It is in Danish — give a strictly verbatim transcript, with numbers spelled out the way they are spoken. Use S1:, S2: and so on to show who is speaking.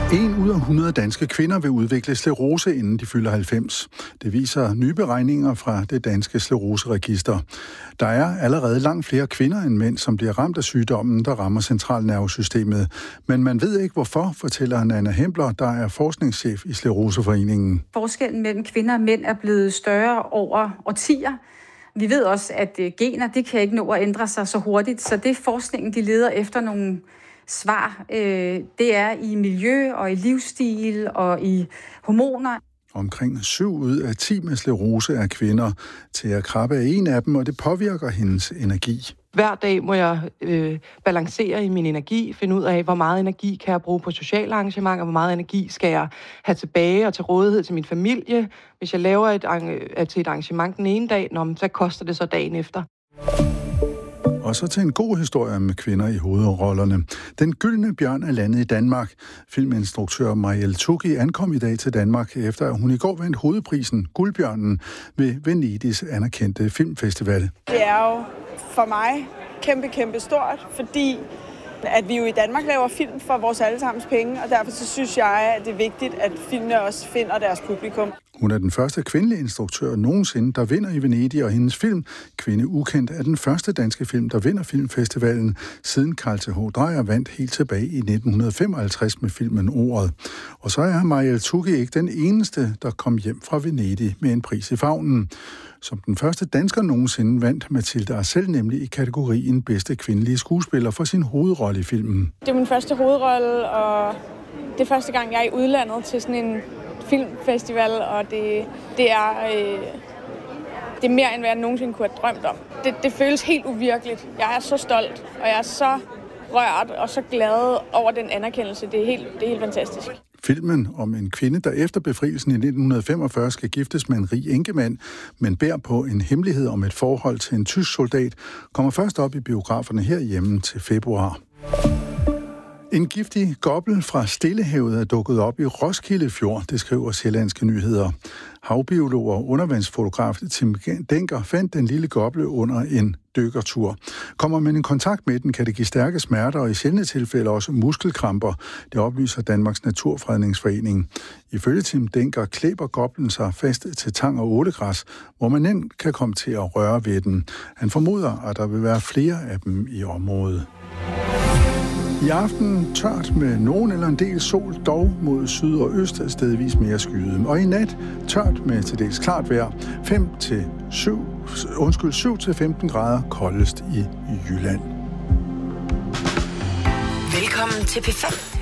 S1: En ud af hundrede danske kvinder vil udvikle sklerose, inden de fylder halvfems. Det viser nye beregninger fra det danske skleroseregister. Der er allerede langt flere kvinder end mænd, som bliver ramt af sygdommen, der rammer centralnervesystemet. Men man ved ikke hvorfor, fortæller Nanna Hempler, der er forskningschef i Skleroseforeningen.
S2: Forskellen mellem kvinder og mænd er blevet større over årtier. Vi ved også, at gener det kan ikke nå at ændre sig så hurtigt, så det forskningen de leder efter nogle svar, øh, det er i miljø og i livsstil og i hormoner.
S1: Omkring syv ud af ti med sklerose er kvinder. Til at krabbe er en af dem, og det påvirker hendes energi.
S3: Hver dag må jeg øh, balancere i min energi, finde ud af, hvor meget energi kan jeg bruge på sociale arrangementer, hvor meget energi skal jeg have tilbage og til rådighed til min familie. Hvis jeg laver et, øh, til et arrangement den ene dag, nå, så koster det så dagen efter.
S1: Og så til en god historie med kvinder i hovedrollerne. Den gyldne bjørn er landet i Danmark. Filminstruktør Marielle Tuggi ankom i dag til Danmark, efter at hun i går vandt hovedprisen Guldbjørnen ved Venedigs anerkendte filmfestival.
S4: Det er jo for mig kæmpe, kæmpe stort, fordi at vi jo i Danmark laver film for vores allesammens penge, og derfor så synes jeg, at det er vigtigt, at filmene også finder deres publikum.
S1: Hun er den første kvindelige instruktør nogensinde, der vinder i Venedig, og hendes film, Kvinde Ukendt, er den første danske film, der vinder filmfestivalen, siden Carl Th. Dreyer vandt helt tilbage i nitten femoghalvtreds med filmen Ordet. Og så er Marielle Tuggi ikke den eneste, der kom hjem fra Venedig med en pris i favnen. Som den første dansker nogensinde vandt Mathilde Arcel nemlig i kategorien bedste kvindelige skuespiller for sin hovedrolle i filmen.
S4: Det er min første hovedrolle, og det er første gang, jeg er i udlandet til sådan en filmfestival, og det, det, er, øh, det er mere, end hvad jeg nogensinde kunne have drømt om. Det, det føles helt uvirkeligt. Jeg er så stolt, og jeg er så rørt og så glad over den anerkendelse. Det er helt, det er helt fantastisk.
S1: Filmen om en kvinde, der efter befrielsen i nitten femogfyrre skal giftes med en rig enkemand, men bærer på en hemmelighed om et forhold til en tysk soldat, kommer først op i biograferne herhjemme til februar. En giftig gobbel fra Stillehavet er dukket op i Roskilde Fjord, det skriver Sjællandske Nyheder. Havbiolog og undervandsfotograf Tim Denker fandt den lille gobbel under en dykkertur. Kommer man i kontakt med den, kan det give stærke smerter og i sjældne tilfælde også muskelkramper. Det oplyser Danmarks Naturfredningsforening. Ifølge Tim Denker klæber gobbelen sig fast til tang og ålegræs, hvor man nemt kan komme til at røre ved den. Han formoder, at der vil være flere af dem i området. I aften tørt med nogen eller en del sol, dog mod syd og øst stedvis mere skyet. Og i nat tørt med til dels klart vejr, fem til syv, undskyld, syv til femten grader koldest i Jylland.
S5: Velkommen til P fem.